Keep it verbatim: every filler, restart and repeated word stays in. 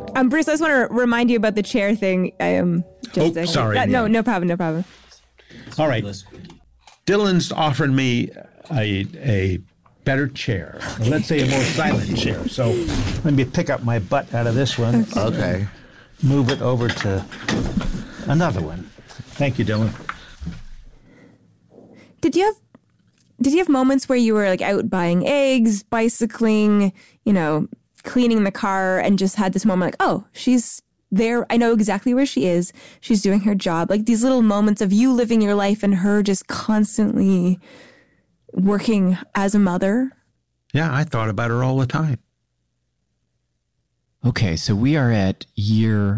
Um, Bruce, I just want to remind you about the chair thing. I am just oh, sorry. Uh, no, no problem, no problem. All right. Dylan's offered me a a better chair. Let's say a more silent chair. So let me pick up my butt out of this one. Okay. Move it over to another one. Thank you, Dylan. Did you have did you have moments where you were like out buying eggs, bicycling, you know, cleaning the car, and just had this moment like, oh, she's there. I know exactly where she is. She's doing her job. Like these little moments of you living your life and her just constantly working as a mother. Yeah, I thought about her all the time. Okay, so we are at year